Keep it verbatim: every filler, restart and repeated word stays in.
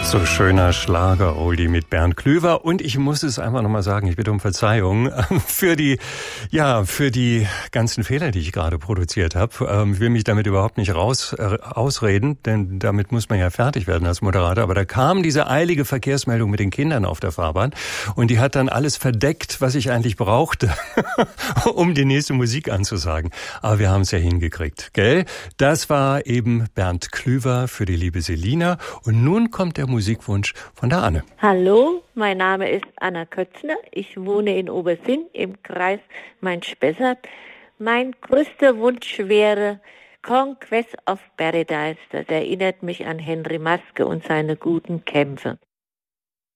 So schöner Schlager-Oldie mit Bernd Klüver. Und ich muss es einfach nochmal sagen, ich bitte um Verzeihung für die, ja, für die ganzen Fehler, die ich gerade produziert habe. Ich will mich damit überhaupt nicht raus, äh, ausreden, denn damit muss man ja fertig werden als Moderator. Aber da kam diese eilige Verkehrsmeldung mit den Kindern auf der Fahrbahn und die hat dann alles verdeckt, was ich eigentlich brauchte, um die nächste Musik anzusagen. Aber wir haben es ja hingekriegt, gell? Das war eben Bernd Klüver für die liebe Selina. Und nun kommt der Musikwunsch von der Anne. Hallo, mein Name ist Anna Kötzner. Ich wohne in Obersinn im Kreis Main-Spessart. Mein größter Wunsch wäre Conquest of Paradise. Das erinnert mich an Henry Maske und seine guten Kämpfe.